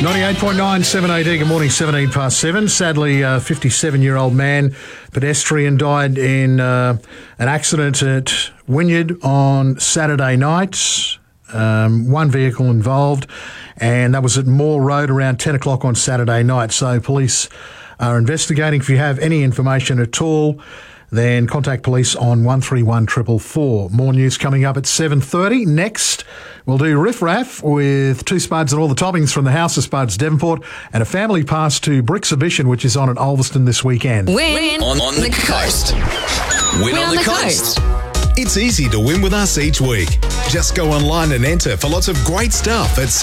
98.9 7AD, good morning, 17 past 7. Sadly, a 57-year-old man, pedestrian, died in an accident at Wynyard on Saturday night. One vehicle involved, and that was at Moore Road around 10 o'clock on Saturday night. So police are investigating. If you have any information at all, then contact police on 131 444. More news coming up at 7:30. Next, we'll do Riff Raff with two spuds and all the toppings from the House of Spuds, Devonport, and a family pass to Brixhibition, which is on at Ulverston this weekend. Win on the coast. Win on the coast. It's easy to win with us each week. Just go online and enter for lots of great stuff at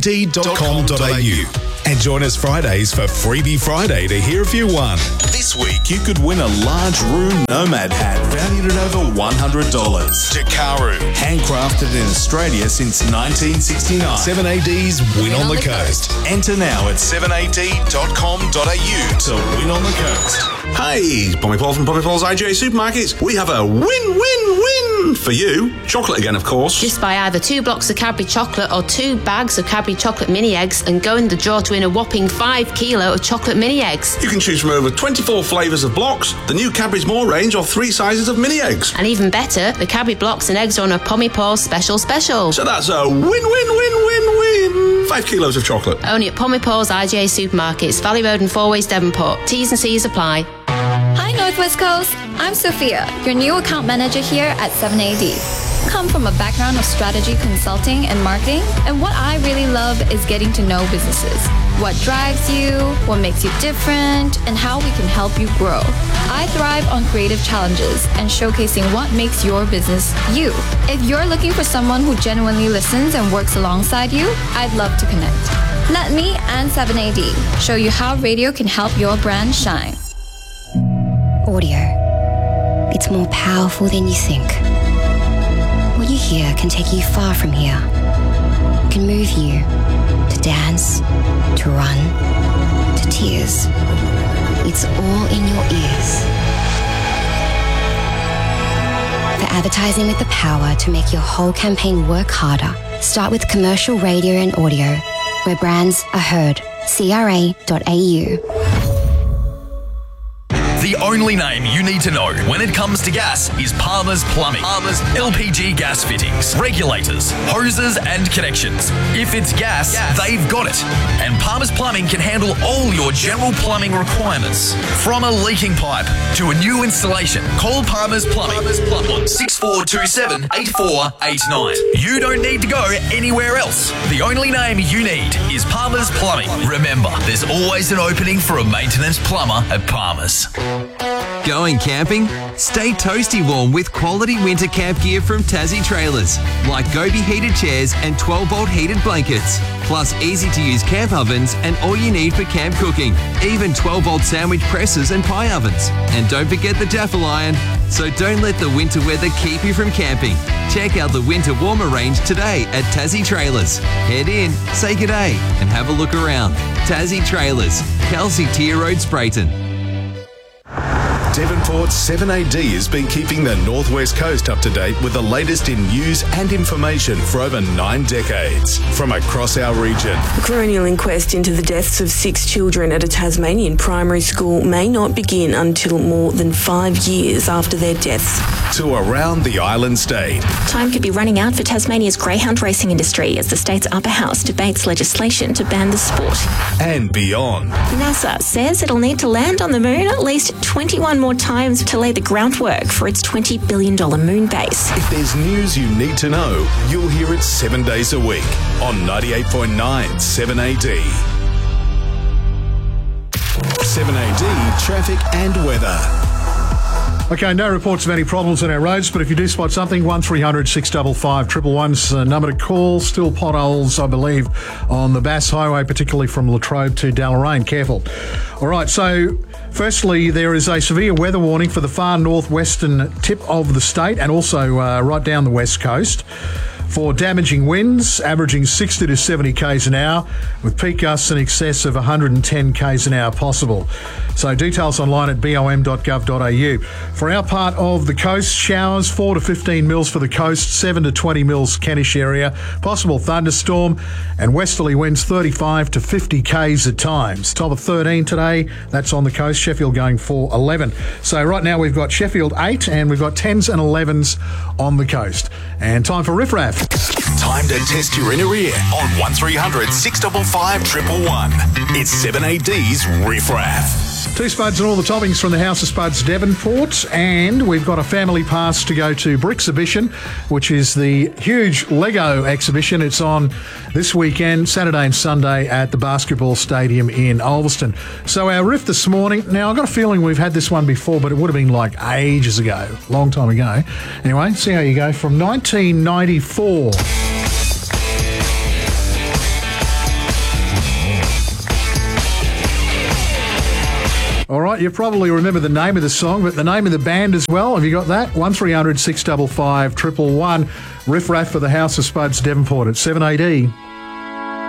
7ad.com.au. And join us Fridays for Freebie Friday to hear if you won. This week, you could win a large room Nomad hat valued at over $100. Jakaru, handcrafted in Australia since 1969. 7AD's Win on the Coast. Enter now at 7ad.com.au to win on the coast. Hey, Pommy Paul from Pommy Paul's IGA Supermarkets. We have a win-win-win for you. Chocolate again, of course. Just buy either 2 blocks of Cadbury chocolate or 2 bags of Cadbury chocolate mini eggs and go in the draw to win a whopping 5 kilo of chocolate mini eggs. You can choose from over 24 flavours of blocks, the new Cadbury's More range, or 3 sizes of mini eggs. And even better, the Cadbury blocks and eggs are on a Pommy Paul's special. So that's a win-win-win-win-win. 5 kilos of chocolate. Only at Pommy Paul's IGA Supermarkets, Valley Road and Four Ways, Devonport. T's and C's apply. Hi Northwest Coast, I'm Sophia, your new account manager here at 7AD. Come from a background of strategy consulting and marketing, and what I really love is getting to know businesses. What drives you, what makes you different, and how we can help you grow. I thrive on creative challenges and showcasing what makes your business you. If you're looking for someone who genuinely listens and works alongside you, I'd love to connect. Let me and 7AD show you how radio can help your brand shine. Audio. It's more powerful than you think. What you hear can take you far from here. It can move you to dance, to run, to tears. It's all in your ears. For advertising with the power to make your whole campaign work harder, start with commercial radio and audio, where brands are heard. CRA.au. The only name you need to know when it comes to gas is Palmer's Plumbing. Palmer's LPG gas fittings, regulators, hoses and connections. If it's gas, they've got it. And Palmer's Plumbing can handle all your general plumbing requirements. From a leaking pipe to a new installation, call Palmer's Plumbing on 6427 8489. You don't need to go anywhere else. The only name you need is Palmer's Plumbing. Remember, there's always an opening for a maintenance plumber at Palmer's. Going camping? Stay toasty warm with quality winter camp gear from Tassie Trailers, like Gobi heated chairs and 12-volt heated blankets, plus easy-to-use camp ovens and all you need for camp cooking, even 12-volt sandwich presses and pie ovens. And don't forget the Jaffle iron. So don't let the winter weather keep you from camping. Check out the winter warmer range today at Tassie Trailers. Head in, say g'day, and have a look around. Tassie Trailers, Kelsey Tier Road, Sprayton. Devonport 7AD has been keeping the Northwest Coast up to date with the latest in news and information for over 9 decades from across our region. A coronial inquest into the deaths of 6 children at a Tasmanian primary school may not begin until more than 5 years after their deaths. To around the island state. Time could be running out for Tasmania's greyhound racing industry as the state's upper house debates legislation to ban the sport. And beyond. NASA says it'll need to land on the moon at least 21 more times to lay the groundwork for its $20 billion moon base. If there's news you need to know, you'll hear it 7 days a week on 98.9 7AD. 7AD traffic and weather. Okay, no reports of any problems on our roads, but if you do spot something, 1300 655 111's the number to call. Still potholes, I believe, on the Bass Highway, particularly from Latrobe to Deloraine. Careful. All right, so firstly, there is a severe weather warning for the far northwestern tip of the state and also right down the west coast. for damaging winds, averaging 60 to 70 k's an hour, with peak gusts in excess of 110 k's an hour possible. So details online at bom.gov.au. For our part of the coast, showers 4 to 15 mils for the coast, 7 to 20 mils Kentish area, possible thunderstorm, and westerly winds 35 to 50 k's at times. Top of 13 today, that's on the coast. Sheffield going for 11. So right now we've got Sheffield 8 and we've got 10s and 11s on the coast. And time for Riff Raff. Time to test your inner ear on 1300 655 111. It's 7AD's Riff Raff. 2 spuds and all the toppings from the House of Spuds Devonport, and we've got a family pass to go to Bricksabition, which is the huge Lego exhibition. It's on this weekend, Saturday and Sunday, at the basketball stadium in Ulverston. So our riff this morning, now I've got a feeling we've had this one before, but it would have been like ages ago, long time ago. Anyway, see how you go. From 1994. All right, you probably remember the name of the song, but the name of the band as well. Have you got that? 1300 655 111. Riff Raff for the House of Spuds Devonport at 7AD.